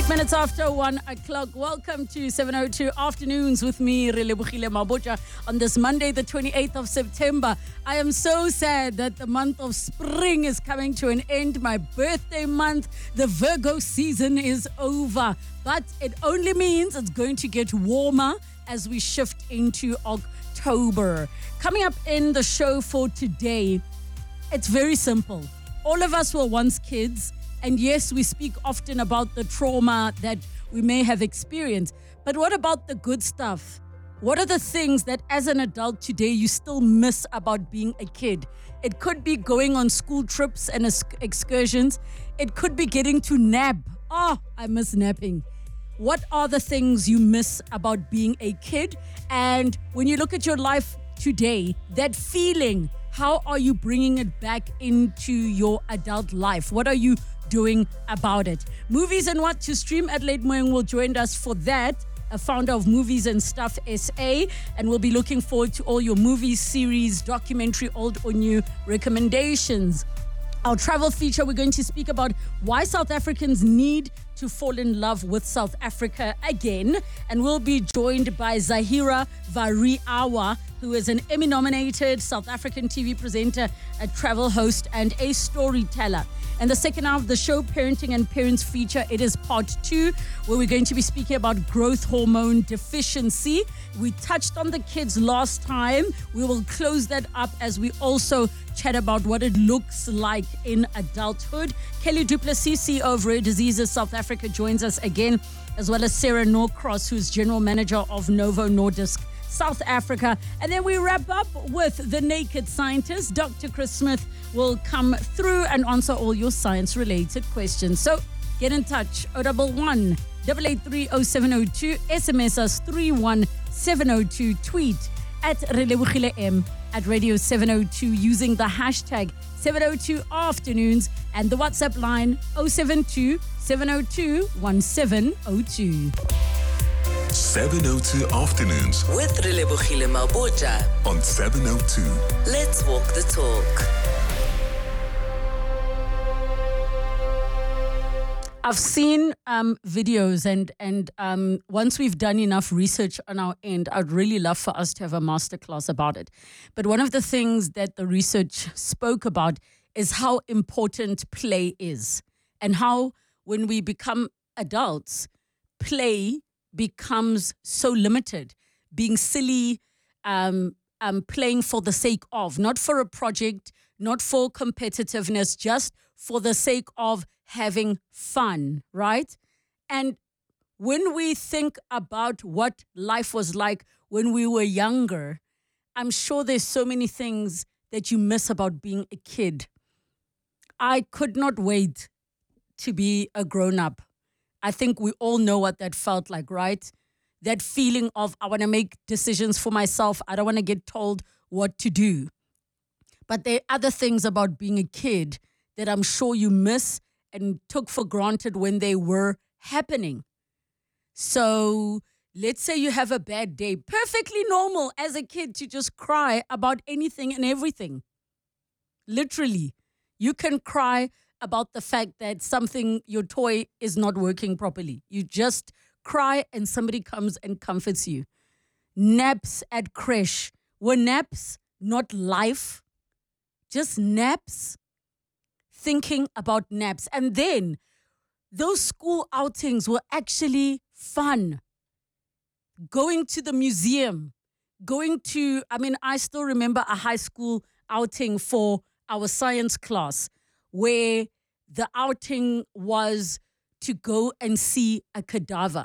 minutes after 1 o'clock. Welcome to 702 Afternoons with me, Relebohile Mabotja, on this Monday, the 28th of September. I am so sad that the month of spring is coming to an end. My birthday month, the Virgo season is over. But it only means it's going to get warmer as we shift into October. Coming up in the show for today, it's very simple. All of us were once kids. And yes, we speak often about the trauma that we may have experienced. But what about the good stuff? What are the things that as an adult today you still miss about being a kid? It could be going on school trips and excursions. It could be getting to nap. Oh, I miss napping. What are the things you miss about being a kid? And when you look at your life today, that feeling, how are you bringing it back into your adult life? What are you doing about it? Movies and what to stream. Adelaide Moeng will join us for that, a founder of Movies and Stuff SA, and we'll be looking forward to all your movies, series, documentary, old or new recommendations. Our travel feature, we're going to speak about why South Africans need to fall in love with South Africa again. And we'll be joined by Zahira Variawa, who is an Emmy-nominated South African TV presenter, a travel host, and a storyteller. And the second half of the show, Parenting and Parents feature, it is part 2, where we're going to be speaking about growth hormone deficiency. We touched on the kids last time. We will close that up as we also chat about what it looks like in adulthood. Kelly du Plessis, CEO of Rare Diseases South Africa, joins us again, as well as Sarah Norcross, who's General Manager of Novo Nordisk South Africa. And then we wrap up with the Naked Scientist. Dr. Chris Smith will come through and answer all your science-related questions. So get in touch, 011 883 0702, SMS us 31702, tweet at Relebohile M, at Radio 702 using the hashtag 702 Afternoons, and the WhatsApp line 072 702 1702. 702 Afternoons with Relebohile Mabotja on 702. Let's walk the talk. I've seen videos and once we've done enough research on our end, I'd really love for us to have a masterclass about it. But one of the things that the research spoke about is how important play is, and how when we become adults, play becomes so limited, being silly, playing for the sake of, not for a project, not for competitiveness, just for the sake of having fun, right? And when we think about what life was like when we were younger, I'm sure there's so many things that you miss about being a kid. I could not wait to be a grown-up. I think we all know what that felt like, right? That feeling of, I want to make decisions for myself. I don't want to get told what to do. But there are other things about being a kid that I'm sure you miss and took for granted when they were happening. So let's say you have a bad day. Perfectly normal as a kid to just cry about anything and everything. Literally, you can cry about the fact that something, your toy is not working properly. You just cry and somebody comes and comforts you. Naps at creche. Were naps not life? Just naps? Thinking about naps. And then those school outings were actually fun. Going to the museum, I still remember a high school outing for our science class where the outing was to go and see a cadaver.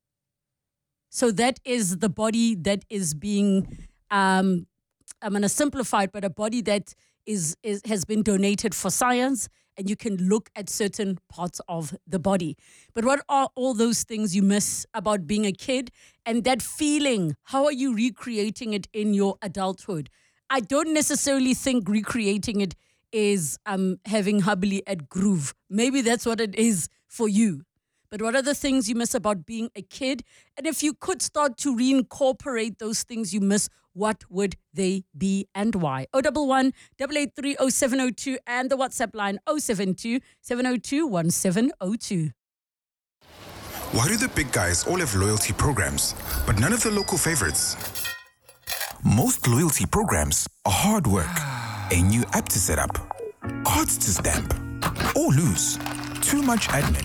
So that is the body that is being, I'm going to simplify it, but a body that has been donated for science, and you can look at certain parts of the body. But what are all those things you miss about being a kid? And that feeling, how are you recreating it in your adulthood? I don't necessarily think recreating it is having Hubbly at Groove. Maybe that's what it is for you. But what are the things you miss about being a kid? And if you could start to reincorporate those things you miss, what would they be and why? 011 883 0702 and the WhatsApp line 072 702 1702. Why do the big guys all have loyalty programs, but none of the local favorites? Most loyalty programs are hard work. A new app to set up, cards to stamp, or lose. Too much admin.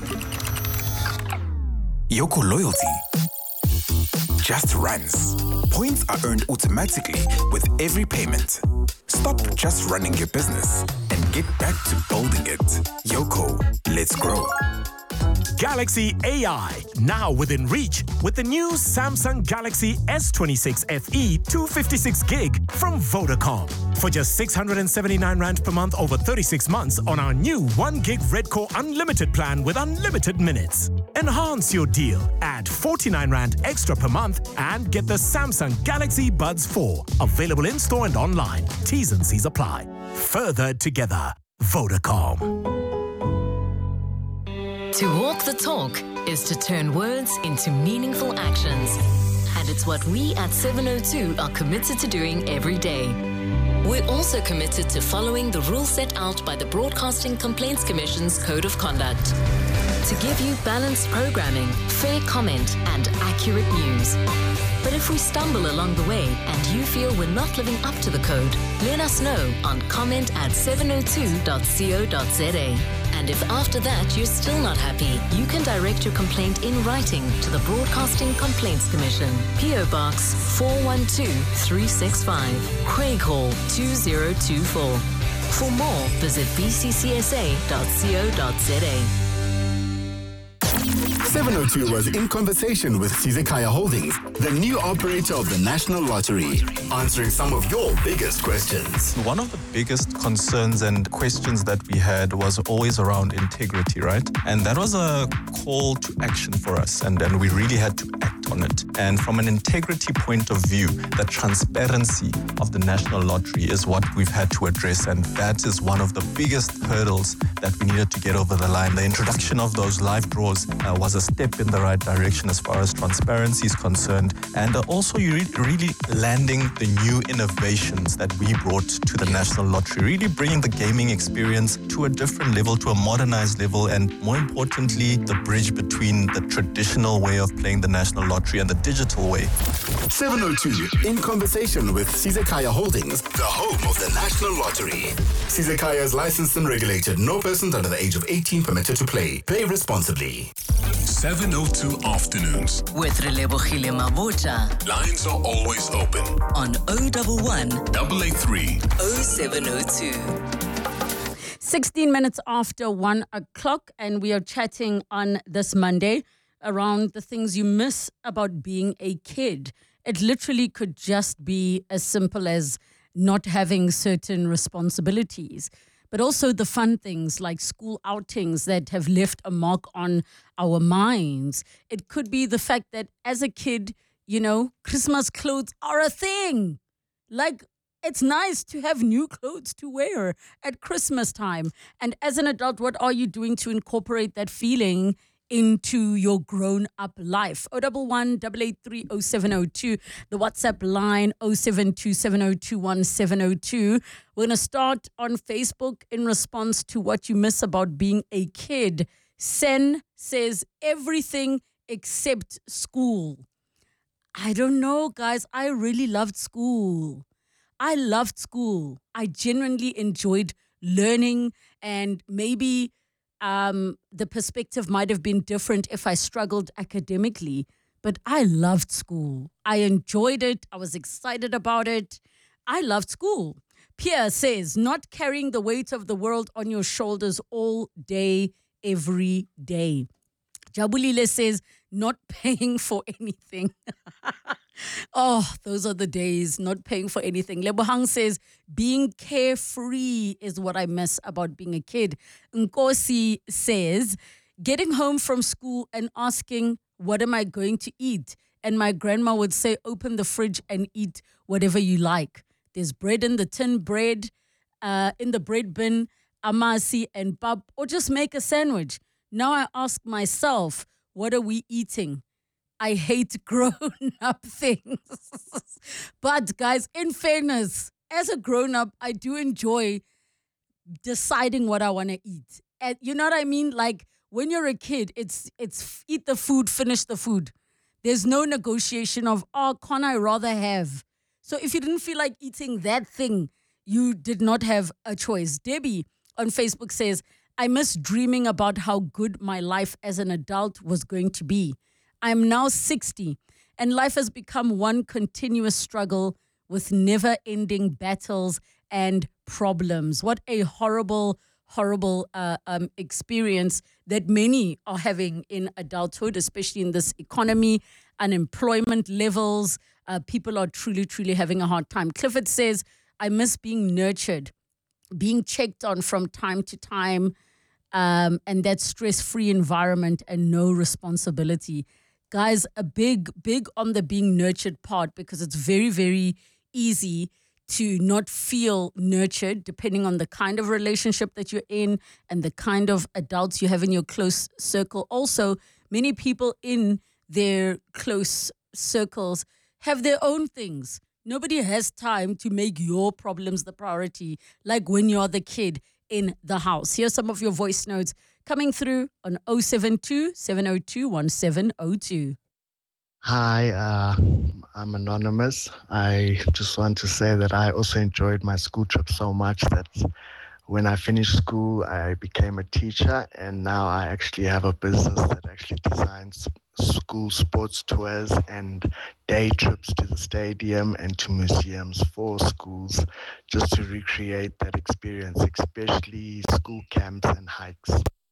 Yoko Loyalty just runs. Points are earned automatically with every payment. Stop just running your business and get back to building it. Yoko, let's grow. Galaxy AI, now within reach with the new Samsung Galaxy S26 FE 256 gig from Vodacom. For just 679 Rand per month over 36 months on our new 1 gig Red Core Unlimited plan with unlimited minutes. Enhance your deal. Add 49 Rand extra per month and get the Samsung Galaxy Buds 4. Available in store and online. T's and C's apply. Further together. Vodacom. To walk the talk is to turn words into meaningful actions. And it's what we at 702 are committed to doing every day. We're also committed to following the rules set out by the Broadcasting Complaints Commission's Code of Conduct. To give you balanced programming, fair comment, and accurate news. But if we stumble along the way and you feel we're not living up to the code, let us know on comment@702.co.za. And if after that you're still not happy, you can direct your complaint in writing to the Broadcasting Complaints Commission, PO Box 412365, Craig Hall 2024. For more, visit bccsa.co.za. 702 was in conversation with Sizekaya Holdings, the new operator of the National Lottery, answering some of your biggest questions. One of the biggest concerns and questions that we had was always around integrity, right? And that was a call to action for us, and then we really had to act on it. And from an integrity point of view, the transparency of the National Lottery is what we've had to address, and that is one of the biggest hurdles that we needed to get over the line. The introduction of those live draws was a step in the right direction as far as transparency is concerned, and also you really landing the new innovations that we brought to the National Lottery, really bringing the gaming experience to a different level, to a modernized level, and more importantly, the bridge between the traditional way of playing the National Lottery and the digital way. 702 in conversation with Sizekaya Holdings, the home of the National Lottery. Sizekaya is licensed and regulated. No person under the age of 18 permitted to play. Play responsibly. 702 afternoons. With Relebohile Maboja Lines are always open. on 011 883 0702. 16 minutes after 1 o'clock, and we are chatting on this Monday around the things you miss about being a kid. It literally could just be as simple as not having certain responsibilities, but also the fun things like school outings that have left a mark on our minds. It could be the fact that as a kid, you know, Christmas clothes are a thing. Like, it's nice to have new clothes to wear at Christmas time. And as an adult, what are you doing to incorporate that feeling into your grown-up life? 011 883 0702, the WhatsApp line 0727021702. We're going to start on Facebook in response to what you miss about being a kid. Sen says everything except school. I don't know, guys. I really loved school. I loved school. I genuinely enjoyed learning, and maybe the perspective might have been different if I struggled academically, but I loved school. I enjoyed it. I was excited about it. I loved school. Pierre says, not carrying the weight of the world on your shoulders all day, every day. Jabulile says, not paying for anything. Oh, those are the days, not paying for anything. Lebohang says, being carefree is what I miss about being a kid. Nkosi says, getting home from school and asking, what am I going to eat? And my grandma would say, open the fridge and eat whatever you like. There's bread in the tin, bread in the bread bin, amasi and pap, or just make a sandwich. Now I ask myself, what are we eating? I hate grown-up things. But guys, in fairness, as a grown-up, I do enjoy deciding what I want to eat. And you know what I mean? Like when you're a kid, it's eat the food, finish the food. There's no negotiation of, oh, can I rather have? So if you didn't feel like eating that thing, you did not have a choice. Debbie on Facebook says, I miss dreaming about how good my life as an adult was going to be. I'm now 60, and life has become one continuous struggle with never-ending battles and problems. What a horrible experience that many are having in adulthood, especially in this economy, unemployment levels. People are truly having a hard time. Clifford says, I miss being nurtured, being checked on from time to time, and that stress-free environment and no responsibility. Guys, a big on the being nurtured part, because it's very easy to not feel nurtured depending on the kind of relationship that you're in and the kind of adults you have in your close circle. Also, many people in their close circles have their own things. Nobody has time to make your problems the priority, like when you're the kid in the house. Here's some of your voice notes coming through on 072-702-1702. Hi, I'm Anonymous. I just want to say that I also enjoyed my school trip so much that when I finished school, I became a teacher, and now I actually have a business that actually designs school sports tours and day trips to the stadium and to museums for schools, just to recreate that experience, especially school camps and hikes.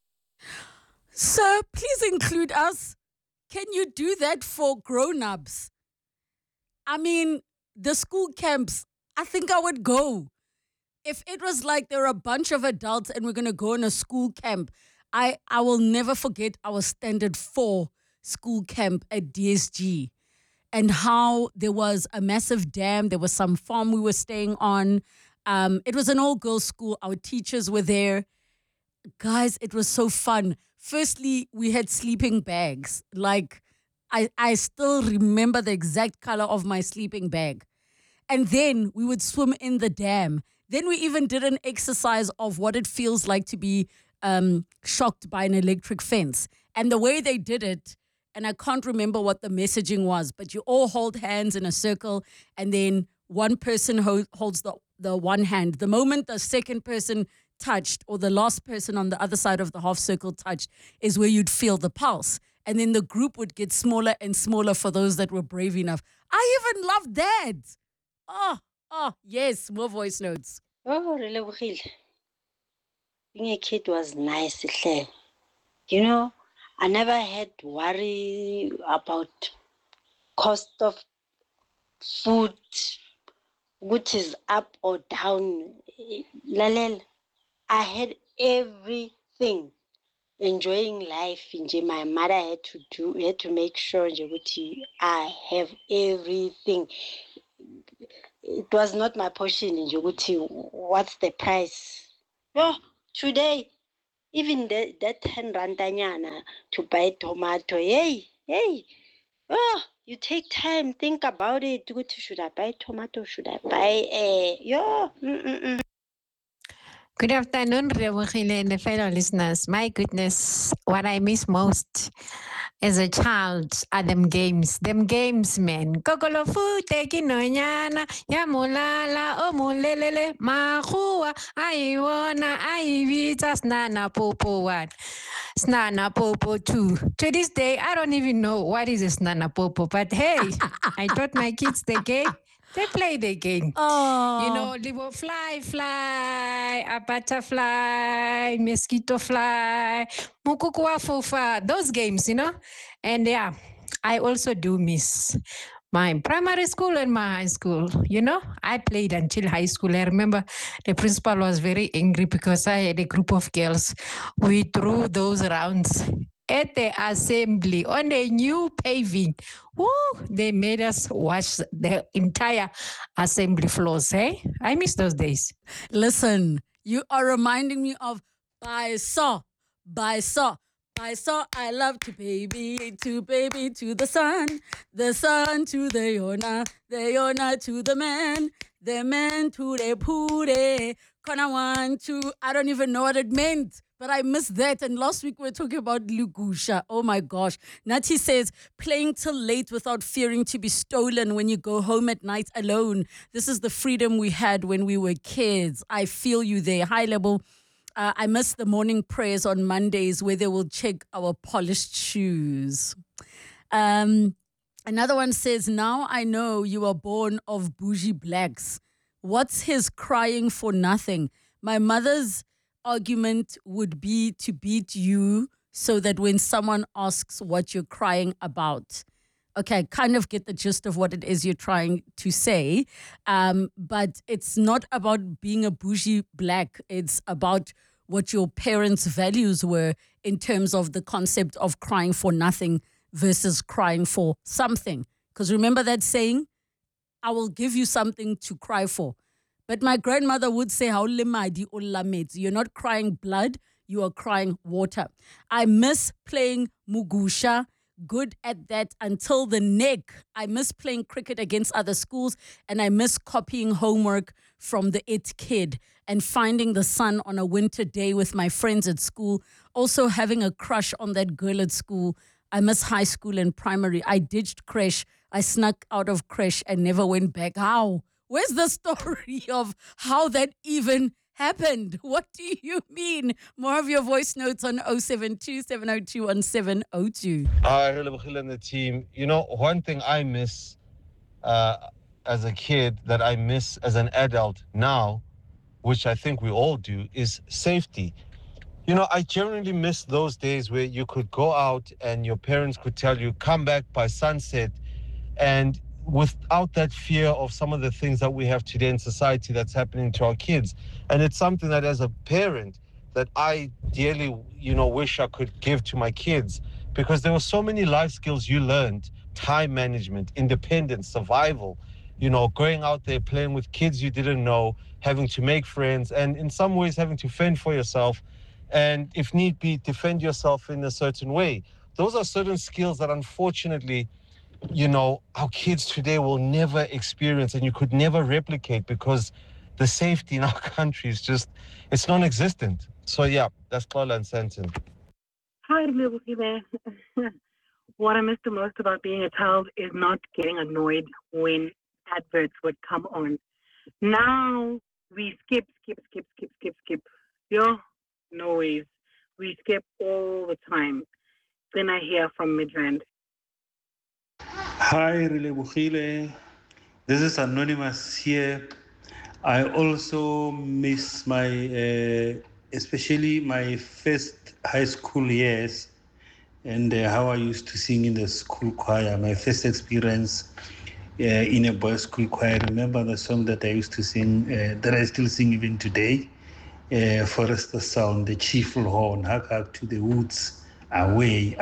Sir, please include us. Can you do that for grown-ups? I mean, the school camps, I think I would go. If it was like there were a bunch of adults and we're going to go on a school camp, I will never forget our standard 4 school camp at DSG, and how there was a massive dam. There was some farm we were staying on. It was an all-girls school. Our teachers were there. Guys, it was so fun. Firstly, we had sleeping bags. Like, I still remember the exact color of my sleeping bag. And then we would swim in the dam. Then we even did an exercise of what it feels like to be shocked by an electric fence. And the way they did it, and I can't remember what the messaging was, but you all hold hands in a circle, and then one person holds the one hand. The moment the second person touched, or the last person on the other side of the half circle touched, is where you'd feel the pulse. And then the group would get smaller and smaller for those that were brave enough. I even loved that. Oh, yes, more voice notes. Oh, really? Being a kid was nice. You know, I never had worry about cost of food, which is up or down. Lalel, I had everything. Enjoying life. My mother had to make sure I have everything. It was not my portion. What's the price? Oh, today, even that 10 randanyana to buy tomato. Hey. Oh, you take time, think about it. Should I buy tomato? Should I buy Good afternoon, Rebogile and the fellow listeners. My goodness, what I miss most as a child are them games. Them games, man. Kokolofu, tekinonyana, yamulala, omulelele, mahua, aiwana, aivita, snana popo 1, snana popo 2. To this day, I don't even know what is a snana popo, but hey, I taught my kids the game. They play the game. Oh. You know, they will fly, a butterfly, mosquito fly, mukukua fofa, those games, you know. And yeah, I also do miss my primary school and my high school. You know, I played until high school. I remember the principal was very angry because I had a group of girls. We threw those rounds at the assembly on a new paving. Woo, they made us wash the entire assembly floors. Hey, I miss those days. Listen, you are reminding me of Baiso. I love to baby to the sun to the yona to the man to the pure. Kona 1, 2. I don't even know what it meant, but I miss that. And last week we were talking about Lugusha. Oh my gosh. Nati says, playing till late without fearing to be stolen when you go home at night alone. This is the freedom we had when we were kids. I feel you there. High level. I miss the morning prayers on Mondays where they will check our polished shoes. Another one says, now I know you are born of bougie blacks. What's his crying for nothing? My mother's argument would be to beat you so that when someone asks what you're crying about. Okay, I kind of get the gist of what it is you're trying to say. But it's not about being a bougie black. It's about what your parents' values were in terms of the concept of crying for nothing versus crying for something. Because remember that saying, I will give you something to cry for. But my grandmother would say, you're not crying blood, you are crying water. I miss playing Mugusha, good at that until the neck. I miss playing cricket against other schools, and I miss copying homework from the It Kid and finding the sun on a winter day with my friends at school. Also having a crush on that girl at school. I miss high school and primary. I ditched creche. I snuck out of creche and never went back. How? Where's the story of how that even happened? What do you mean? More of your voice notes on 072 702 1702. Hi, Relebogile and the team. You know, one thing I miss as a kid that I miss as an adult now, which I think we all do, is safety. You know, I genuinely miss those days where you could go out and your parents could tell you, come back by sunset, and without that fear of some of the things that we have today in society that's happening to our kids. And it's something that as a parent that I dearly, wish I could give to my kids, because there were so many life skills you learned: time management, independence, survival, going out there, playing with kids you didn't know, having to make friends, and in some ways having to fend for yourself. And if need be, defend yourself in a certain way. Those are certain skills that unfortunately, our kids today will never experience and you could never replicate, because the safety in our country is just, it's non-existent. So yeah, that's Paula and Santon. Hi, Lubukile. What I miss the most about being a child is not getting annoyed when adverts would come on. Now we skip. Noise. We skip all the time. Then I hear from Midrand. Hi, Relebogile. This is Anonymous here. I also miss my, especially my first high school years and how I used to sing in the school choir. My first experience in a boys' school choir. I remember the song that I used to sing, that I still sing even today. Forester Sound, the cheerful horn, hark to the woods, away.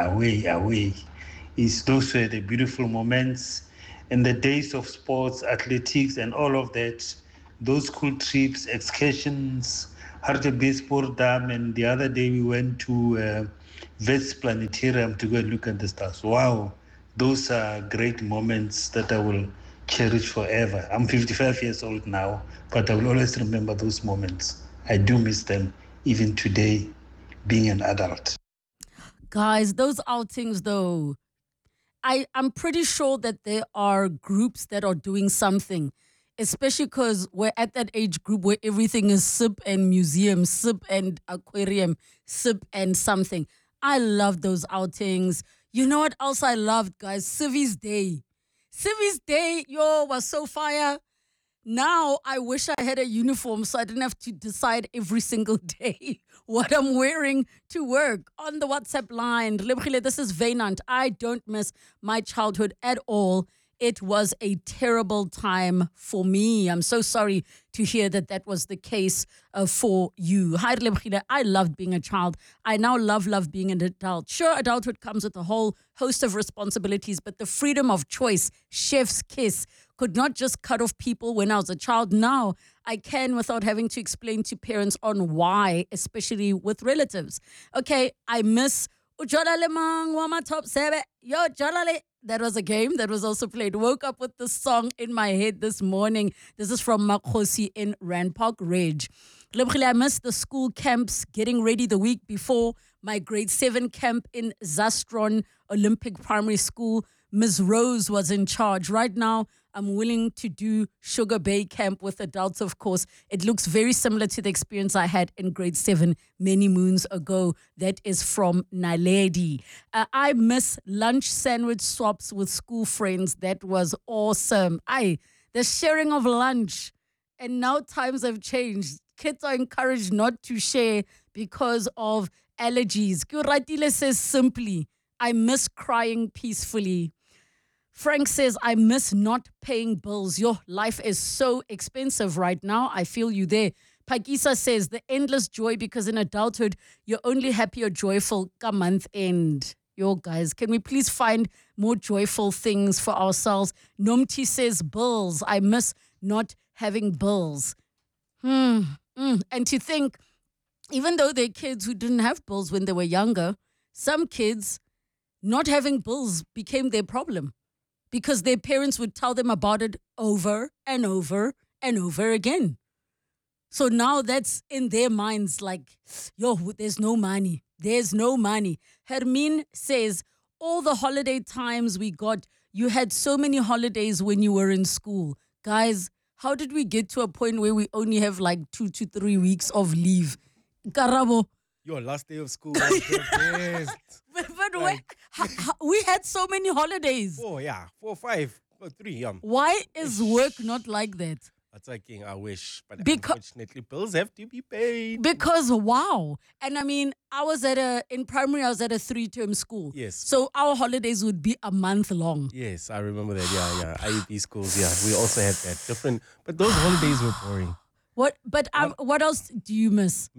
Those were the beautiful moments and the days of sports, athletics, and all of that. Those school trips, excursions, Hartbeespoort Dam, and the other day we went to Wits Planetarium to go and look at the stars. Wow, those are great moments that I will cherish forever. I'm 55 years old now, but I will always remember those moments. I do miss them even today, being an adult. Guys, those outings though, I'm pretty sure that there are groups that are doing something, especially because we're at that age group where everything is SIP and museum, SIP and aquarium, SIP and something. I love those outings. You know what else I loved, guys? Civies Day. Civies Day, was so fire. Now I wish I had a uniform so I didn't have to decide every single day what I'm wearing to work. On the WhatsApp line, Lebogile, this is Vaynant. I don't miss my childhood at all. It was a terrible time for me. I'm so sorry to hear that that was the case for you. Hi, Lebogile. I loved being a child. I now love being an adult. Sure, adulthood comes with a whole host of responsibilities, but the freedom of choice, chef's kiss, could not just cut off people when I was a child. Now I can without having to explain to parents on why, especially with relatives. Okay, I miss Ujala Lemang Wama Top 7. Yo, Jalale. That was a game that was also played. Woke up with the song in my head this morning. This is from Makhosi in Rand Park Ridge. I missed the school camps, getting ready the week before my grade 7 camp in Zastron Olympic Primary School. Ms. Rose was in charge. Right now, I'm willing to do Sugar Bay Camp with adults, of course. It looks very similar to the experience I had in grade 7 many moons ago. That is from Naledi. I miss lunch sandwich swaps with school friends. That was awesome. The sharing of lunch. And now times have changed. Kids are encouraged not to share because of allergies. Kuratile says simply, I miss crying peacefully. Frank says, I miss not paying bills. Your life is so expensive right now. I feel you there. Pakisa says, the endless joy because in adulthood, you're only happy or joyful come month end. Yo, guys, can we please find more joyful things for ourselves? Nomti says, bills. I miss not having bills. And to think, even though they're kids who didn't have bills when they were younger, some kids not having bills became their problem because their parents would tell them about it over and over and over again. So now that's in their minds like, yo, there's no money. There's no money. Hermine says, all the holiday times we got, you had so many holidays when you were in school. Guys, how did we get to a point where we only have like 2 to 3 weeks of leave? Karabo. Your last day of school was the best. But like, we had so many holidays. 4, 5, 3. Why is work not like that? That's like, I wish, but unfortunately, bills have to be paid. Because wow, and I mean, in primary, I was at a 3-term school. Yes. So our holidays would be a month long. Yes, I remember that. Yeah. IUP schools. Yeah, we also had that different, but those holidays were boring. What? But what else do you miss?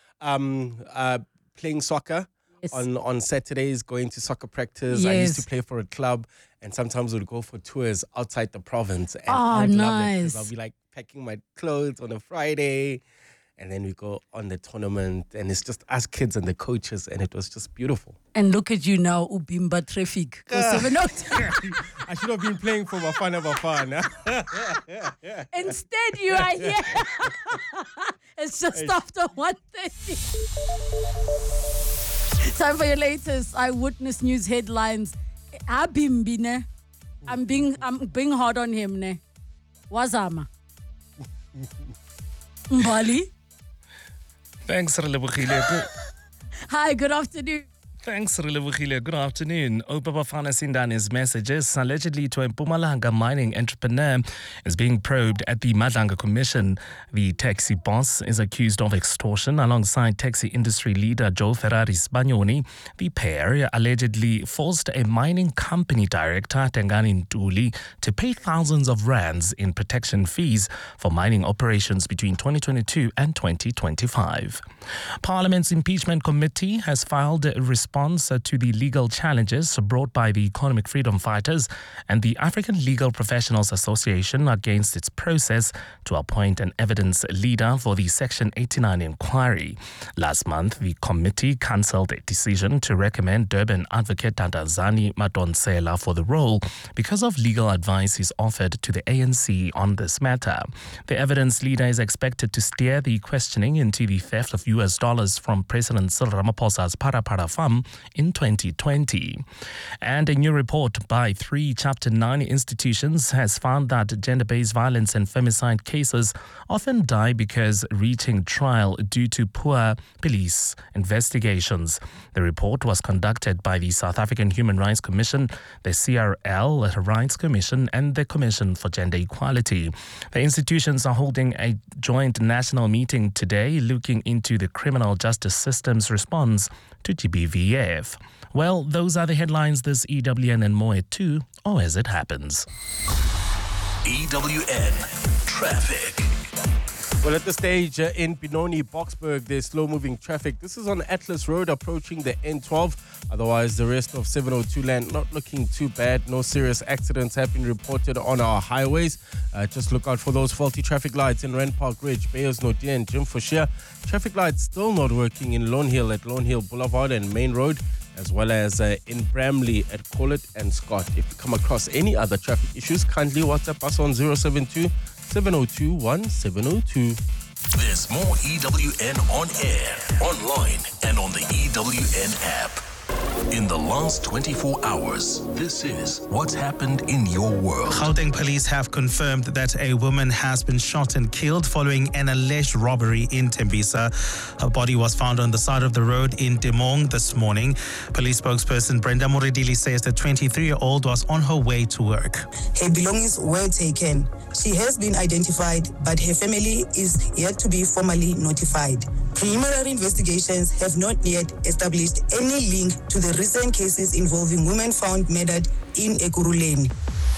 Playing soccer. Yes. On Saturdays, going to soccer practice. Yes. I used to play for a club, and sometimes we'd go for tours outside the province. And Oh, I would love that nice. 'cause I'll be like packing my clothes on a Friday, and then we go on the tournament, and it's just us kids and the coaches, and it was just beautiful. And look at you now, Ubimba Traffic. I should have been playing for Bafana. Instead, you are here. It's just after 1:30. Time for your latest Eyewitness News headlines. Abimbi ne. I'm being hard on him ne. Wazama. Mbali. Thanks, Relebogile. Hi, good afternoon. Thanks, Relebogile. Good afternoon. Opa Bafana Sindane's messages allegedly to a Mpumalanga mining entrepreneur is being probed at the Madlanga Commission. The taxi boss is accused of extortion alongside taxi industry leader Joe Ferrari Spagnoni. The pair allegedly forced a mining company director, Tengani Ntuli, to pay thousands of rands in protection fees for mining operations between 2022 and 2025. Parliament's impeachment committee has filed a response to the legal challenges brought by the Economic Freedom Fighters and the African Legal Professionals Association against its process to appoint an evidence leader for the Section 89 inquiry. Last month, the committee cancelled a decision to recommend Durban advocate Tandazani Madonsela for the role because of legal advice he's offered to the ANC on this matter. The evidence leader is expected to steer the questioning into the theft of US dollars from President Cyril Ramaphosa's Parapara Farm in 2020. And a new report by 3 Chapter 9 institutions has found that gender-based violence and femicide cases often die because reaching trial due to poor police investigations. The report was conducted by the South African Human Rights Commission, the CRL Rights Commission, and the Commission for Gender Equality. The institutions are holding a joint national meeting today looking into the criminal justice system's response to GBVF. Well, those are the headlines this EWN and more at 2, or as it happens. EWN Traffic. Well, at this stage in Benoni, Boksburg, there's slow-moving traffic. This is on Atlas Road approaching the N12. Otherwise, the rest of 702 land not looking too bad. No serious accidents have been reported on our highways. Just look out for those faulty traffic lights in Rand Park Ridge, Bayers Nordia and Jim Forshire. Traffic lights still not working in Lone Hill at Lone Hill Boulevard and Main Road, as well as in Bramley at Collet and Scott. If you come across any other traffic issues, kindly WhatsApp us on 072 702 1702. There's more EWN on air, online, and on the EWN app. In the last 24 hours, this is what's happened in your world. Gauteng police have confirmed that a woman has been shot and killed following an alleged robbery in Tembisa. Her body was found on the side of the road in Demong this morning. Police spokesperson Brenda Moridili says the 23-year-old was on her way to work. Her belongings were taken. She has been identified, but her family is yet to be formally notified. Preliminary investigations have not yet established any link to the recent cases involving women found murdered in Ekurhuleni.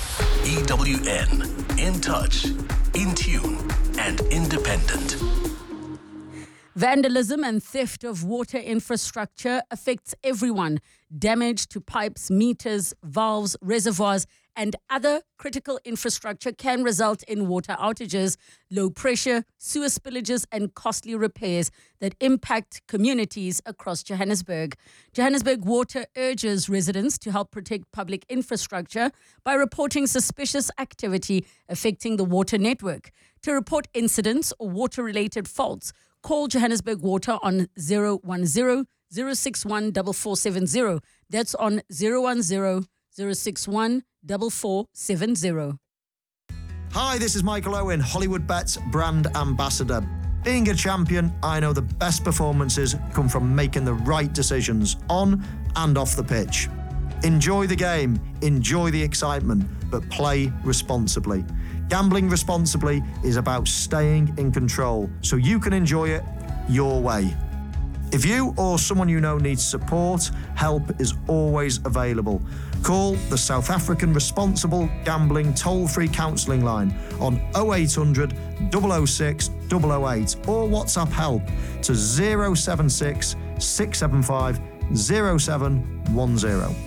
EWN, in touch, in tune, and independent. Vandalism and theft of water infrastructure affects everyone. Damage to pipes, meters, valves, reservoirs, and other critical infrastructure can result in water outages, low pressure, sewer spillages, and costly repairs that impact communities across Johannesburg. Johannesburg Water urges residents to help protect public infrastructure by reporting suspicious activity affecting the water network. To report incidents or water-related faults, call Johannesburg Water on 010 061 4470. That's on 010 061 4470. Hi, this is Michael Owen, Hollywood Bets brand ambassador. Being a champion, I know the best performances come from making the right decisions on and off the pitch. Enjoy the game, enjoy the excitement, but play responsibly. Gambling responsibly is about staying in control so you can enjoy it your way. If you or someone you know needs support, help is always available. Call the South African Responsible Gambling Toll-Free Counselling line on 0800 006 008 or WhatsApp help to 076 675 0710.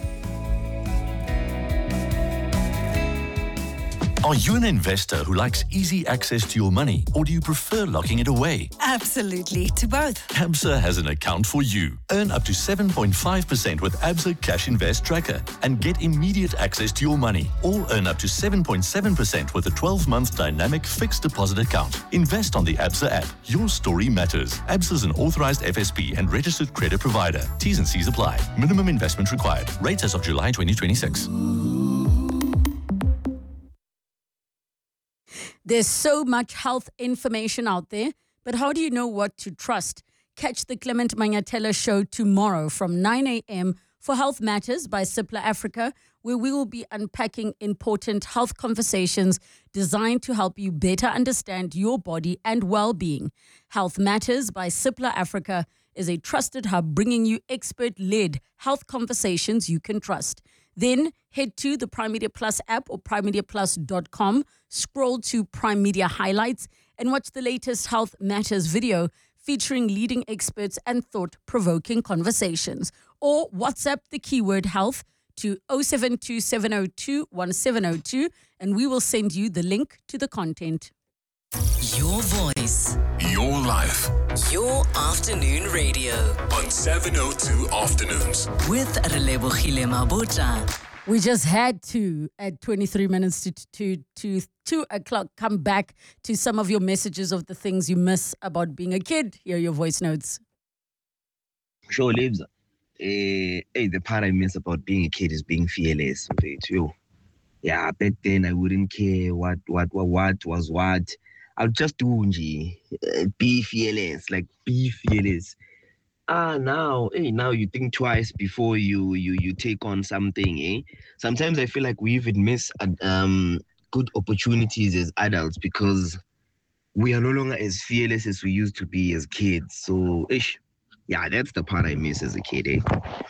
Are you an investor who likes easy access to your money, or do you prefer locking it away? Absolutely, to both. ABSA has an account for you. Earn up to 7.5% with ABSA Cash Invest Tracker and get immediate access to your money. Or earn up to 7.7% with a 12-month dynamic fixed deposit account. Invest on the ABSA app. Your story matters. ABSA is an authorized FSP and registered credit provider. T's and C's apply. Minimum investment required. Rates as of July 2026. There's so much health information out there, but how do you know what to trust? Catch the Clement Mangatela show tomorrow from 9 a.m. for Health Matters by Cipla Africa, where we will be unpacking important health conversations designed to help you better understand your body and well-being. Health Matters by Cipla Africa is a trusted hub bringing you expert-led health conversations you can trust. Then head to the Prime Media Plus app or primemediaplus.com, scroll to Prime Media Highlights, and watch the latest Health Matters video featuring leading experts and thought-provoking conversations. Or WhatsApp the keyword health to 072 702 1702, and we will send you the link to the content. Your voice. Your life. Your afternoon radio. On 702 Afternoons. With Relebohile Mabota. We just had to, at 23 minutes to 2 o'clock, come back to some of your messages of the things you miss about being a kid. Here are your voice notes. Sure, Libs. The part I miss about being a kid is being fearless. Yeah, back then I wouldn't care what was what. I'll just do be fearless, be fearless. Now you think twice before you take on something, eh? Sometimes I feel like we even miss good opportunities as adults because we are no longer as fearless as we used to be as kids. So, that's the part I miss as a kid, eh?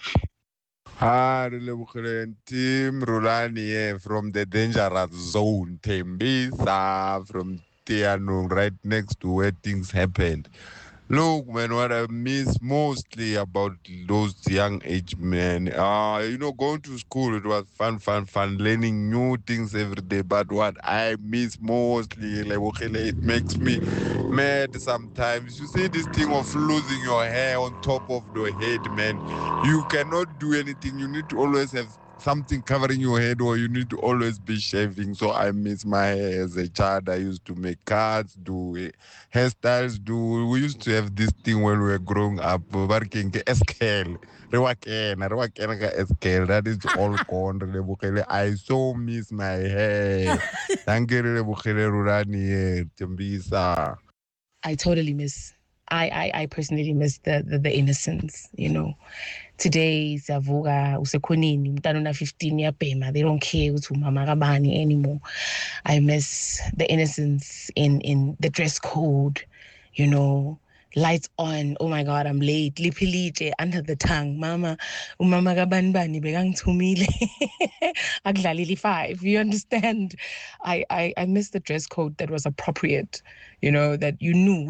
Hi, Team Rulani from the dangerous zone, Tembisa, from Tianung, right next to where things happened. Look, man, what I miss mostly about those young age men, going to school, it was fun, learning new things every day. But what I miss mostly, it makes me mad sometimes. You see this thing of losing your hair on top of the head, man. You cannot do anything. You need to always have something covering your head, or you need to always be shaving. So I miss my hair. As a child, I used to make cuts, do hairstyles. We used to have this thing when we were growing up, working SKL. That is all gone. I so miss my hair. Thank you, Rurani Tembisa. I totally miss. I personally miss the innocence, you know. Today, Zavuga, Usekonini, Mtanona 15 year payma. They don't care to Mama Rabani anymore. I miss the innocence in the dress code, you know. Lights on, oh my God, I'm late. Lipilije under the tongue. Mama Gabanbani begang tumile. Aglalili 5. You understand? I miss the dress code that was appropriate, you know, that you knew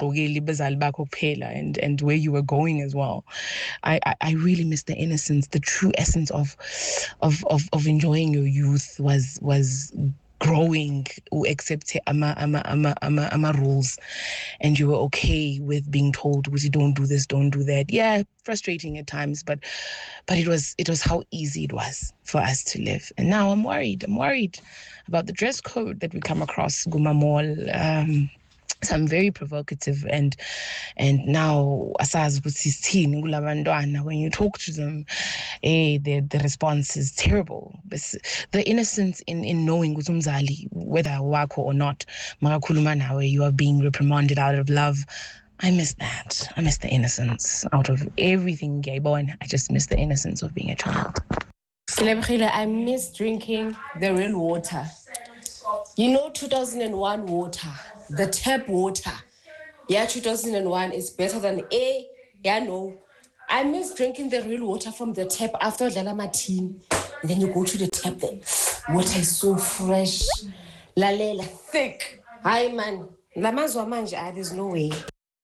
and where you were going as well. I really miss the innocence, the true essence of enjoying your youth was growing, who accepted ama rules, and you were okay with being told, you don't do this, don't do that. Yeah, frustrating at times, but it was how easy it was for us to live. And now I'm worried about the dress code that we come across Guma Mall. So I'm very provocative, and now asaz when you talk to them, the response is terrible. But the innocence in knowing whether wako or not, where you are being reprimanded out of love, I miss that. I miss the innocence out of everything gay born. I just miss the innocence of being a child. I miss drinking the real water. You know, 2001 water. The tap water. Yeah, 2001 is better than no. I miss drinking the real water from the tap after Lalama team. And then you go to the tap, the water is so fresh. Lalela, thick. Hi, man. There's no way.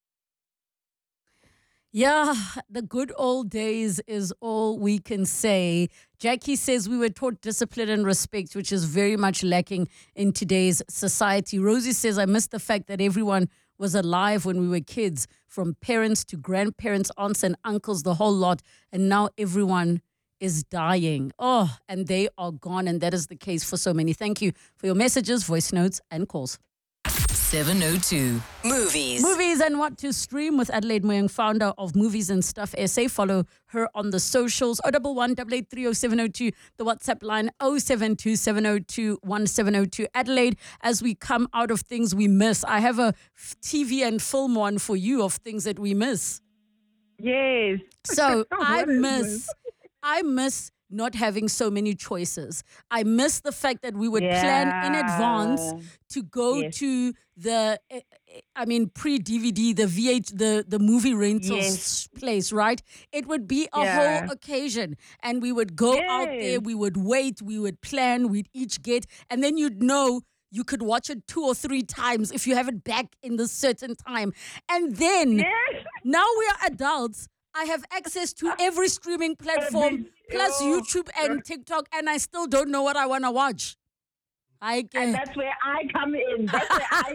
Yeah, the good old days is all we can say. Jackie says we were taught discipline and respect, which is very much lacking in today's society. Rosie says, I miss the fact that everyone was alive when we were kids, from parents to grandparents, aunts and uncles, the whole lot. And now everyone is dying. Oh, and they are gone. And that is the case for so many. Thank you for your messages, voice notes and calls. 702 Movies. Movies and what to stream with Adelaide Moyang, founder of Movies and Stuff SA. Follow her on the socials. 011 883 0702. The WhatsApp line 072 702 1702. Adelaide, as we come out of things we miss, I have a TV and film one for you of things that we miss. Yes. So I miss not having so many choices. I miss the fact that we would plan in advance to go to the, pre-DVD, the movie rentals place, right? It would be a whole occasion. And we would go out there, we would wait, we would plan, we'd each get, and then you'd know you could watch it 2 or 3 times if you have it back in the certain time. And then, now we are adults, I have access to every streaming platform, plus YouTube and TikTok, and I still don't know what I want to watch. And that's where I come in. So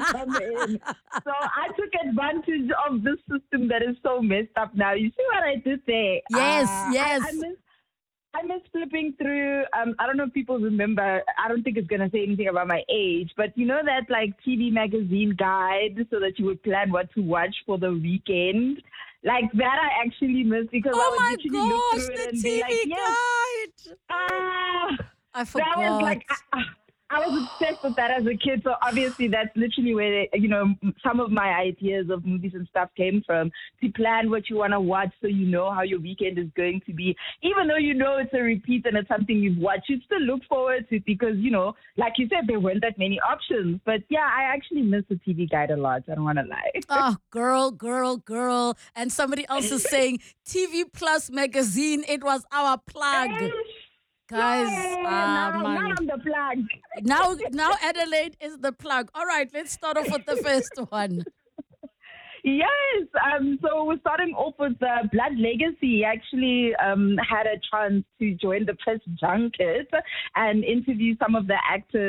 I took advantage of this system that is so messed up now. You see what I did there? Yes. I miss flipping through. I don't know if people remember. I don't think it's going to say anything about my age, but you know that like TV magazine guide so that you would plan what to watch for the weekend? Like that I actually miss because I would literally look through it and be like, guide. I forgot. That was like, I was obsessed with that as a kid. So obviously that's literally where, some of my ideas of movies and stuff came from, to plan what you want to watch so you know how your weekend is going to be. Even though you know it's a repeat and it's something you've watched, you still look forward to it because, like you said, there weren't that many options. But yeah, I actually miss the TV guide a lot. I don't want to lie. Oh, girl. And somebody else is saying TV Plus magazine, it was our plug. Guys, now I'm the plug. Now Adelaide is the plug. All right, let's start off with the first one. Yes. So we're starting off with Blood Legacy. Actually had a chance to join the press junket and interview some of the actors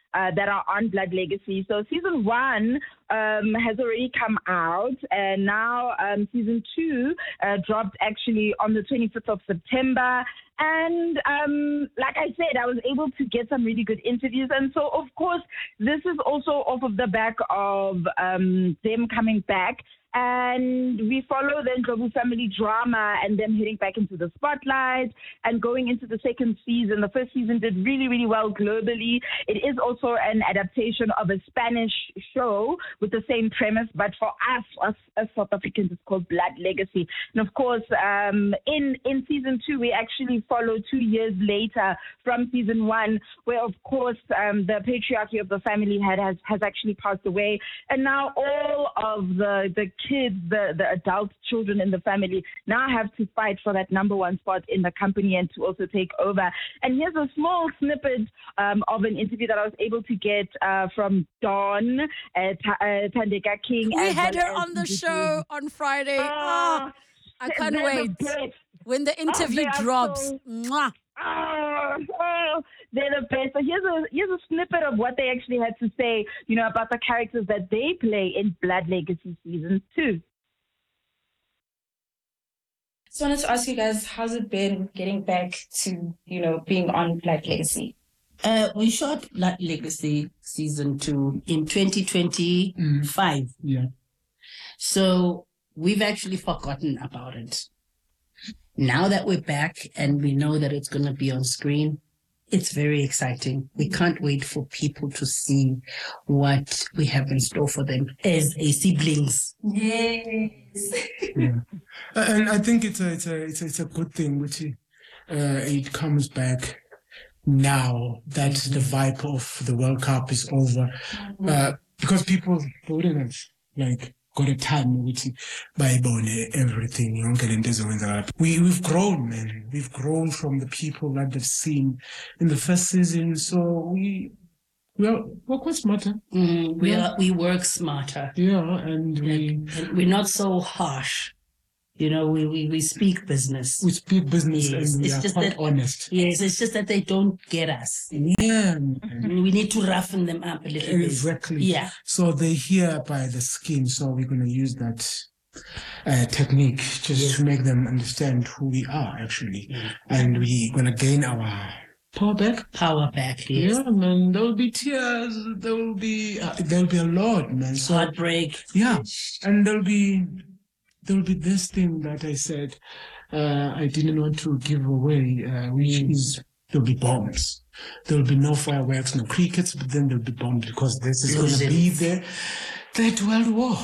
that are on Blood Legacy. So season 1 has already come out, and now season 2 dropped actually on the 25th of September. And like I said, I was able to get some really good interviews. And so, of course, this is also off of the back of them coming back. And we follow the Ndlovu family drama and them heading back into the spotlight and going into the second season. The first season did really, really well globally. It is also an adaptation of a Spanish show with the same premise, but for us as South Africans, it's called Blood Legacy. And of course, in season 2, we actually follow 2 years later from season 1, where of course the patriarchy of the family has actually passed away, and now all of the kids, the adult children in the family now have to fight for that number 1 spot in the company and to also take over. And here's a small snippet of an interview that I was able to get from Dawn Thandeka King. We had her on the show on Friday. I can't wait. When the interview drops. Mwah. They're the best. So here's a snippet of what they actually had to say, about the characters that they play in Blood Legacy season 2. So I wanted to ask you guys, how's it been getting back to, being on Blood Legacy? We shot Blood Legacy season 2 in 2025. Yeah. So we've actually forgotten about it. Now that we're back and we know that it's going to be on screen, it's very exciting. We can't wait for people to see what we have in store for them as a siblings. Yes. Yeah. And I think it's a good thing, which it comes back now that the vibe of the World Cup is over, because people wouldn't have got a time which bayibone everything. We've grown, man. We've grown from the people that they've seen in the first season. So we're quite smarter. We work smarter. Yeah, and we're not so harsh. We speak business. We speak business, yes. and we it's are just quite that, honest. Yes, it's just that they don't get us. Yeah. We need to roughen them up a little bit. Exactly. Yeah. So they hear by the skin, so we're going to use that technique just to make them understand who we are, actually. And we're going to gain our power back. Power back, yes. Yeah, man. There will be tears. There will be a lot, man. So, heartbreak. Yeah. And there will be this thing that I said I didn't want to give away, which is there'll be bombs. There'll be no fireworks, no crickets, but then there'll be bombs because this is going to be the Third World War.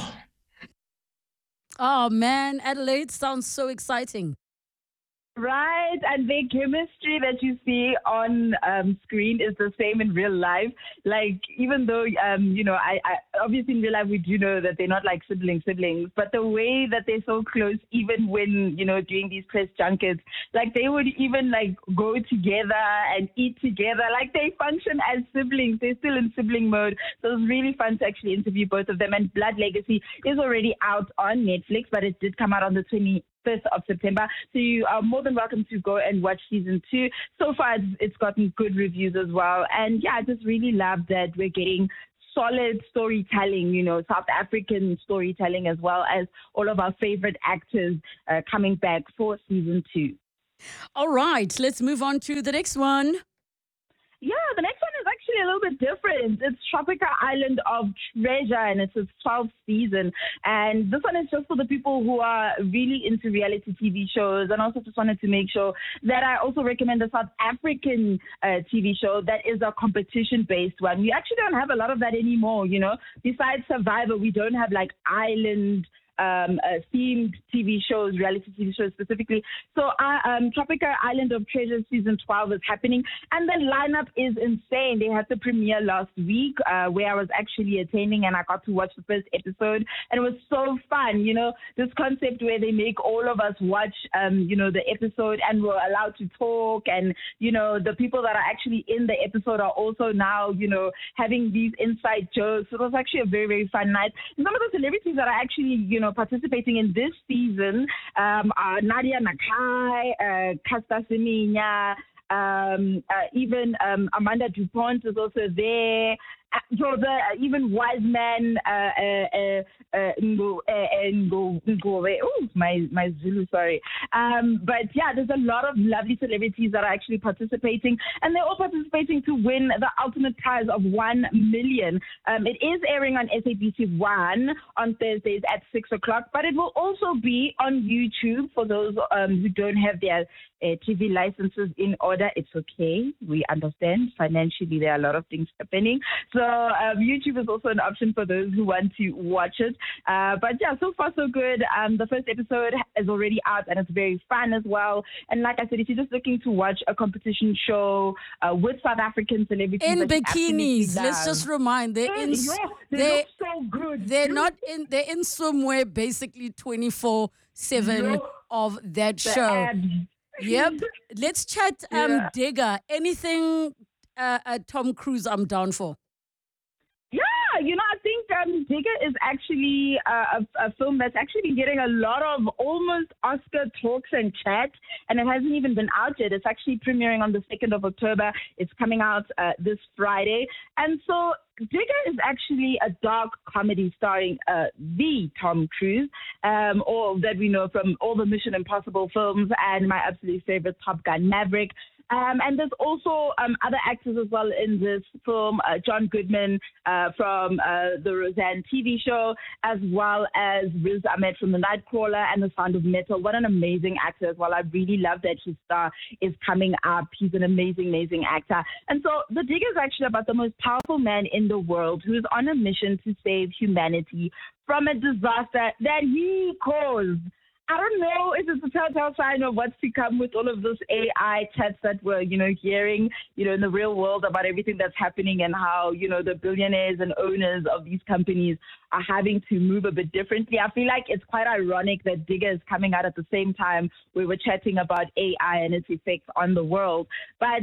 Oh, man. Adelaide sounds so exciting. Right, and the chemistry that you see on screen is the same in real life. Like, even though, I obviously in real life we do know that they're not like siblings, but the way that they're so close, even when, doing these press junkets, like they would even like go together and eat together. Like they function as siblings. They're still in sibling mode. So it was really fun to actually interview both of them. And Blood Legacy is already out on Netflix, but it did come out on the 21st of September. So you are more than welcome to go and watch season 2. So far, it's gotten good reviews as well. And yeah, I just really love that we're getting solid storytelling, South African storytelling, as well as all of our favorite actors coming back for season 2. All right, let's move on to the next one. Yeah, the next one is actually a little bit different. It's Tropica Island of Treasure, and it's its 12th season. And this one is just for the people who are really into reality TV shows. And also just wanted to make sure that I also recommend a South African TV show that is a competition-based one. We actually don't have a lot of that anymore, Besides Survivor, we don't have like island themed TV shows, reality TV shows specifically. So Tropica Island of Treasure season 12 is happening, and the lineup is insane. They had the premiere last week where I was actually attending, and I got to watch the first episode, and it was so fun. This concept where they make all of us watch the episode, and we're allowed to talk, and the people that are actually in the episode are also now having these inside jokes. So it was actually a very, very fun night. And some of the celebrities that are actually participating in this season are Nadia Nakai, Caster Semenya, Even Amanda DuPont is also there. So even Wiseman, my Zulu, sorry. But yeah, there's a lot of lovely celebrities that are actually participating, and they're all participating to win the ultimate prize of 1 million. It is airing on SABC 1 on Thursdays at 6 o'clock, but it will also be on YouTube for those who don't have their TV licenses in order. It's okay. We understand. Financially, there are a lot of things happening. So YouTube is also an option for those who want to watch it. But yeah, so far so good. The first episode is already out and it's very fun as well. And like I said, if you're just looking to watch a competition show with South African celebrities in bikinis, let's just remind they look so good. They're not in. They're in swimwear, basically 24/7 of that show. Abs. Yep. Let's chat. Digger. Anything? Tom Cruise, I'm down for. Yeah, I think Digger is actually a film that's actually been getting a lot of almost Oscar talks and chat, and it hasn't even been out yet. It's actually premiering on the 2nd of October. It's coming out this Friday. And so Digger is actually a dark comedy starring the Tom Cruise, or that we know from all the Mission Impossible films and my absolute favorite Top Gun Maverick. And there's also other actors as well in this film, John Goodman from the Roseanne TV show, as well as Riz Ahmed from The Nightcrawler and The Sound of Metal. What an amazing actor as well. I really love that his star is coming up. He's an amazing, amazing actor. And so The Digger is actually about the most powerful man in the world who is on a mission to save humanity from a disaster that he caused. I don't know if it's a telltale sign of what's to come with all of this AI chats that we're, hearing, in the real world about everything that's happening and how, the billionaires and owners of these companies are having to move a bit differently. I feel like it's quite ironic that Digger is coming out at the same time we were chatting about AI and its effects on the world. But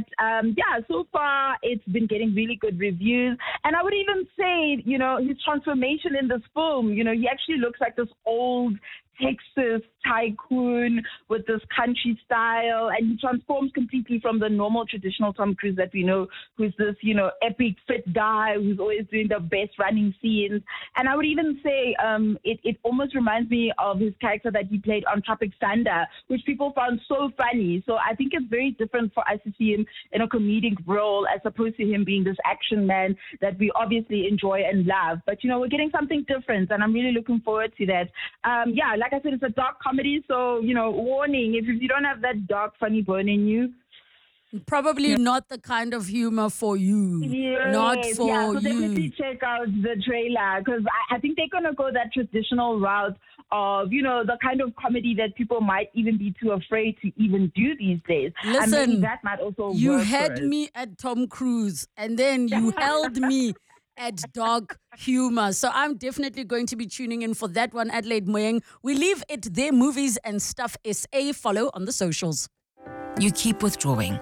so far it's been getting really good reviews. And I would even say, his transformation in this film, he actually looks like this old Texas tycoon with this country style, and he transforms completely from the normal traditional Tom Cruise that we know, who's this, epic fit guy who's always doing the best running scenes. And I would even say it almost reminds me of his character that he played on Tropic Thunder, which people found so funny. So I think it's very different for us to see him in a comedic role as opposed to him being this action man that we obviously enjoy and love. But, we're getting something different, and I'm really looking forward to that. Like I said, it's a dark comedy, so, warning, if you don't have that dark, funny bone in you. Probably not the kind of humor for you. Yes, not for so you. Definitely check out the trailer, because I think they're going to go that traditional route of, the kind of comedy that people might even be too afraid to even do these days. Listen, and maybe that might also you work had for me at Tom Cruise, and then you held me at dark humor. So I'm definitely going to be tuning in for that one, Adelaide Moyeng. We leave it there. Movies and Stuff SA. Follow on the socials. You keep withdrawing.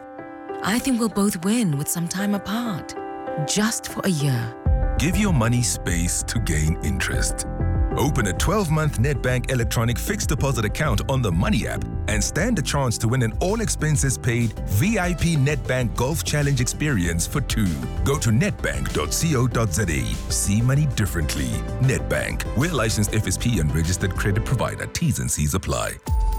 I think we'll both win with some time apart. Just for a year. Give your money space to gain interest. Open a 12-month Nedbank electronic fixed deposit account on the Money app and stand a chance to win an all-expenses-paid VIP Nedbank Golf Challenge experience for two. Go to nedbank.co.za. See money differently. Nedbank. We're licensed FSP and registered credit provider. T's and C's apply.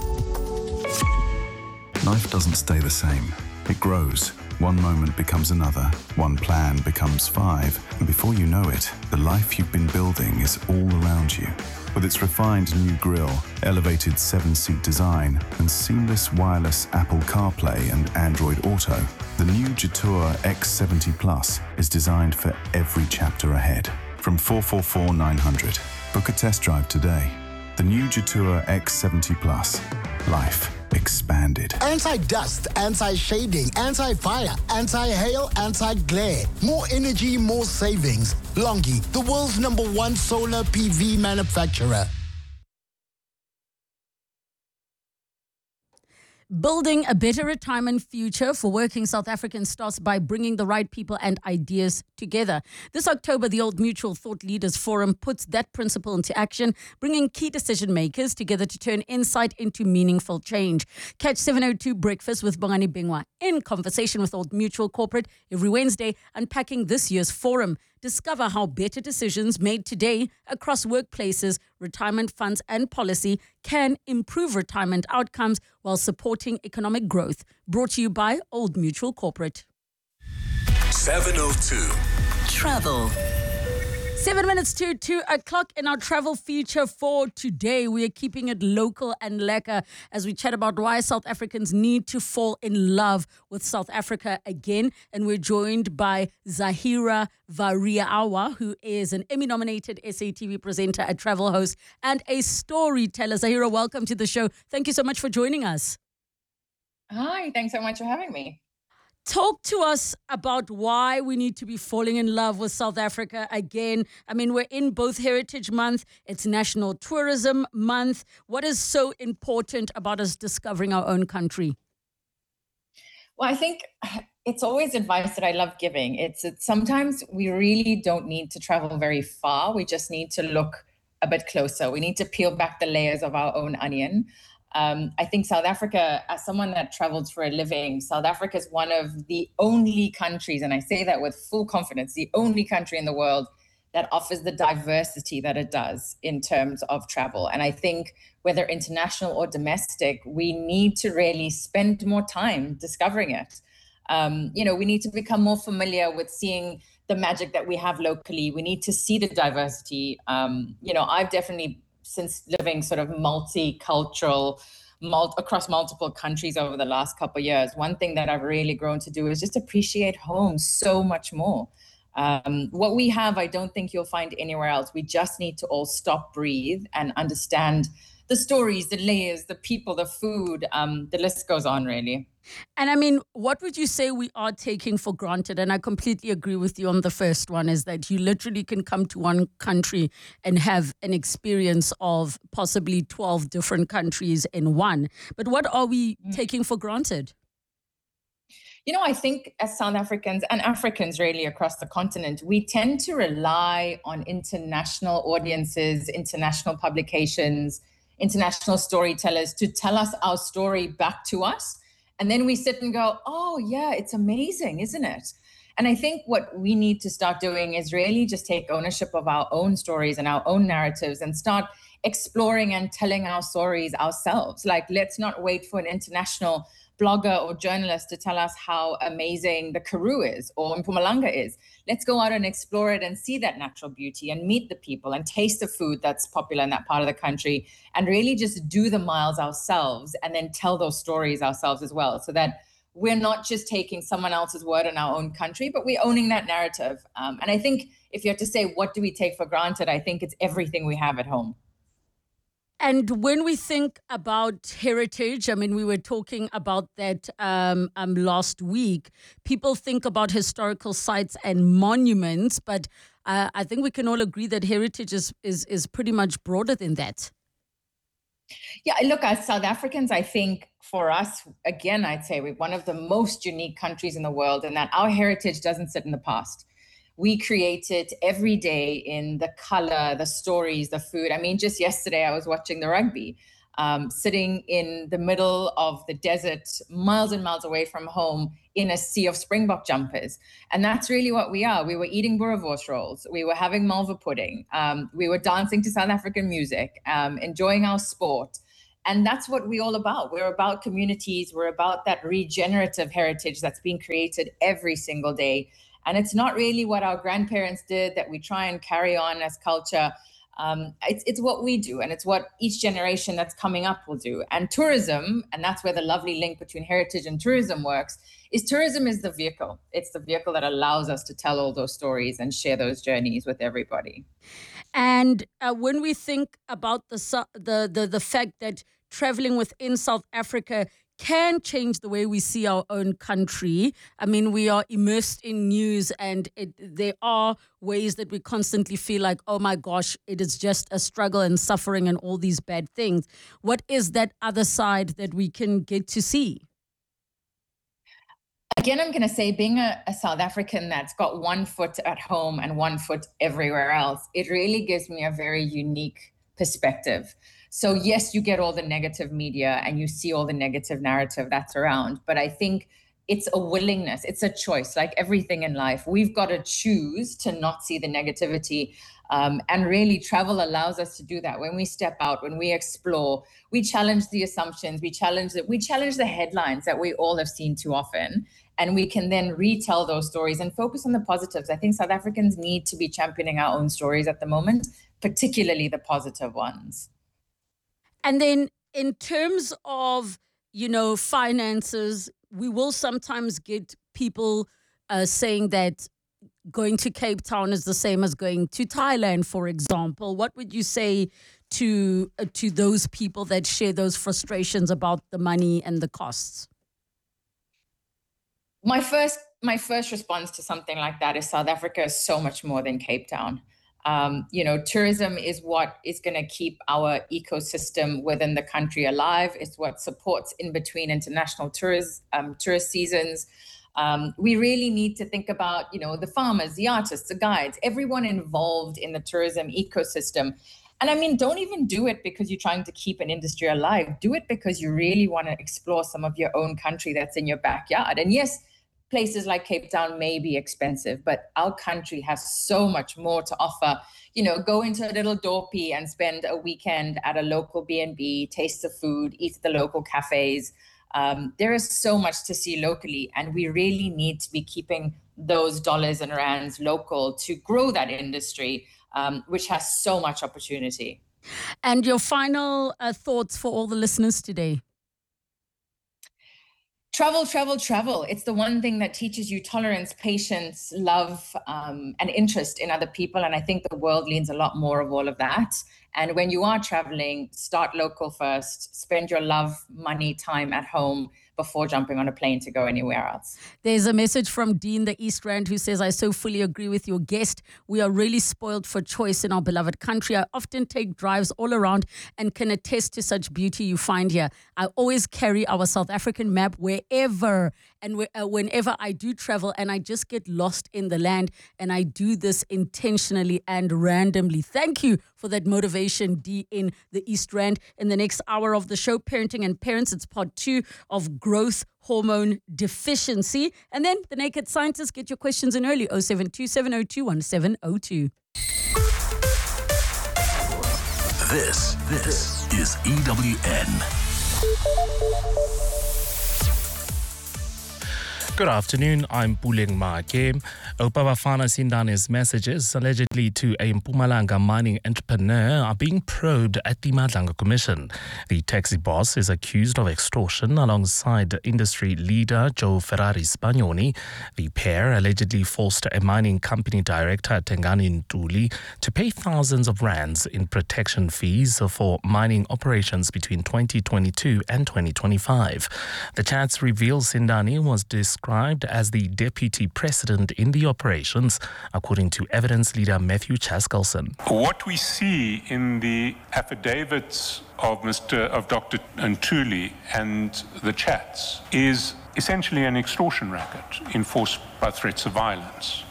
Life doesn't stay the same. It grows. One moment becomes another. One plan becomes five. And before you know it, the life you've been building is all around you. With its refined new grille, elevated 7-seat design, and seamless wireless Apple CarPlay and Android Auto, the new Jetour X70 Plus is designed for every chapter ahead. From 444-900. Book a test drive today. The new Jetour X70 Plus. Life expanded. Anti-dust, anti-shading, anti-fire, anti-hail, anti-glare. More energy, more savings. Longi, the world's #1 solar PV manufacturer. Building a better retirement future for working South Africans starts by bringing the right people and ideas together. This October, the Old Mutual Thought Leaders Forum puts that principle into action, bringing key decision makers together to turn insight into meaningful change. Catch 702 Breakfast with Bongani Bingwa in conversation with Old Mutual Corporate every Wednesday, unpacking this year's forum. Discover how better decisions made today across workplaces, retirement funds and policy can improve retirement outcomes while supporting economic growth. Brought to you by Old Mutual Corporate. 702 Travel. 7 minutes to 2 o'clock in our travel feature for today. We are keeping it local and lekker as we chat about why South Africans need to fall in love with South Africa again. And we're joined by Zahira Variawa, who is an Emmy-nominated SATV presenter, a travel host, and a storyteller. Zahira, welcome to the show. Thank you so much for joining us. Hi, thanks so much for having me. Talk to us about why we need to be falling in love with South Africa again. I mean, we're in both Heritage Month. It's National Tourism Month. What is so important about us discovering our own country? Well, I think it's always advice that I love giving. It's sometimes we really don't need to travel very far. We just need to look a bit closer. We need to peel back the layers of our own onion. I think South Africa, as someone that travels for a living, South Africa is one of the only countries, and I say that with full confidence, the only country in the world that offers the diversity that it does in terms of travel. And I think whether international or domestic, we need to really spend more time discovering it. We need to become more familiar with seeing the magic that we have locally. We need to see the diversity. I've definitely, since living sort of multicultural, across multiple countries over the last couple of years, one thing that I've really grown to do is just appreciate home so much more. What we have, I don't think you'll find anywhere else. We just need to all stop, breathe, and understand the stories, the layers, the people, the food. The list goes on, really. And I mean, what would you say we are taking for granted? And I completely agree with you on the first one, is that you literally can come to one country and have an experience of possibly 12 different countries in one. But what are we taking for granted? I think as South Africans and Africans really across the continent, we tend to rely on international audiences, international publications, international storytellers to tell us our story back to us. And then we sit and go, oh, yeah, it's amazing, isn't it? And I think what we need to start doing is really just take ownership of our own stories and our own narratives and start exploring and telling our stories ourselves. Like, let's not wait for an international blogger or journalist to tell us how amazing the Karoo is or Mpumalanga is. Let's go out and explore it and see that natural beauty and meet the people and taste the food that's popular in that part of the country and really just do the miles ourselves and then tell those stories ourselves as well, so that we're not just taking someone else's word in our own country, but we're owning that narrative. And I think if you have to say, what do we take for granted? I think it's everything we have at home. And when we think about heritage, I mean, we were talking about that last week. People think about historical sites and monuments, but I think we can all agree that heritage is pretty much broader than that. Yeah, look, as South Africans, I think for us, again, I'd say we're one of the most unique countries in the world, and that our heritage doesn't sit in the past. We create it every day in the color, the stories, the food. I mean, just yesterday I was watching the rugby, sitting in the middle of the desert, miles and miles away from home in a sea of Springbok jumpers. And that's really what we are. We were eating boerewors rolls. We were having malva pudding. We were dancing to South African music, enjoying our sport. And that's what we're all about. We're about communities. We're about that regenerative heritage that's being created every single day. And it's not really what our grandparents did that we try and carry on as culture. It's what we do, and it's what each generation that's coming up will do. And tourism, and that's where the lovely link between heritage and tourism works, is tourism is the vehicle. It's the vehicle that allows us to tell all those stories and share those journeys with everybody. And when we think about the fact that traveling within South Africa can change the way we see our own country. I mean, we are immersed in news, and there are ways that we constantly feel like, oh my gosh, it is just a struggle and suffering and all these bad things. What is that other side that we can get to see? Again, I'm going to say, being a South African that's got one foot at home and one foot everywhere else, it really gives me a very unique perspective. So yes, you get all the negative media and you see all the negative narrative that's around, but I think it's a willingness, it's a choice. Like everything in life, we've got to choose to not see the negativity. And really, travel allows us to do that. When we step out, when we explore, we challenge the assumptions, we challenge the headlines that we all have seen too often. And we can then retell those stories and focus on the positives. I think South Africans need to be championing our own stories at the moment, particularly the positive ones. And then in terms of, finances, we will sometimes get people saying that going to Cape Town is the same as going to Thailand, for example. What would you say to those people that share those frustrations about the money and the costs? My first response to something like that is South Africa is so much more than Cape Town. Tourism is what is going to keep our ecosystem within the country alive. It's what supports in between international tourist seasons. We really need to think about, the farmers, the artists, the guides, everyone involved in the tourism ecosystem. And I mean, don't even do it because you're trying to keep an industry alive. Do it because you really want to explore some of your own country that's in your backyard. And yes, places like Cape Town may be expensive, but our country has so much more to offer. Go into a little Dorpy and spend a weekend at a local B&B, taste the food, eat at the local cafes. There is so much to see locally, and we really need to be keeping those dollars and rands local to grow that industry, which has so much opportunity. And your final thoughts for all the listeners today? Travel, travel, travel. It's the one thing that teaches you tolerance, patience, love, and interest in other people. And I think the world needs a lot more of all of that. And when you are traveling, start local first. Spend your love, money, time at home before jumping on a plane to go anywhere else. There's a message from Dean, the East Rand, who says, I so fully agree with your guest. We are really spoiled for choice in our beloved country. I often take drives all around and can attest to such beauty you find here. I always carry our South African map wherever and whenever I do travel, and I just get lost in the land, and I do this intentionally and randomly. Thank you for that motivation, D in the East Rand. In the next hour of the show, Parenting and Parents, it's part 2 of growth hormone deficiency. And then the Naked Scientist, get your questions in early, 072-702-1702. This is EWN. Good afternoon, I'm Puleng Make. Opabafana Sindane's messages allegedly to a Mpumalanga mining entrepreneur are being probed at the Madlanga Commission. The taxi boss is accused of extortion alongside industry leader Joe Ferrari Spagnoni. The pair allegedly forced a mining company director, Tengani Ntuli, to pay thousands of rands in protection fees for mining operations between 2022 and 2025. The chats reveal Sindani was described as the deputy president in the operations, according to evidence leader Matthew Chaskelson. What we see in the affidavits of Dr. Ntuli and the chats is essentially an extortion racket enforced by threats of violence.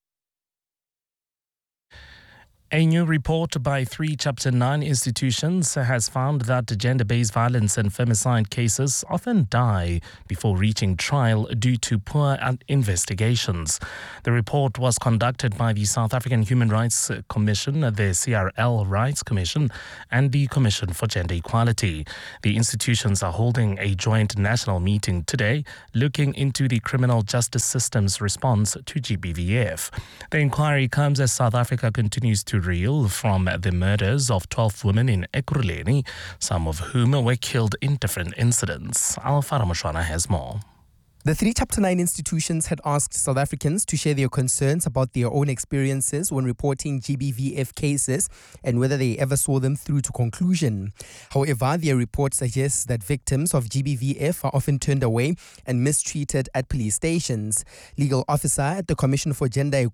A new report by 3 Chapter 9 institutions has found that gender-based violence and femicide cases often die before reaching trial due to poor investigations. The report was conducted by the South African Human Rights Commission, the CRL Rights Commission, and the Commission for Gender Equality. The institutions are holding a joint national meeting today looking into the criminal justice system's response to GBVF. The inquiry comes as South Africa continues to reel from the murders of 12 women in Ekurhuleni, some of whom were killed in different incidents. Alfara Mushwana has more. The 3 Chapter 9 institutions had asked South Africans to share their concerns about their own experiences when reporting GBVF cases and whether they ever saw them through to conclusion. However, their report suggests that victims of GBVF are often turned away and mistreated at police stations. Legal officer at the Commission for Gender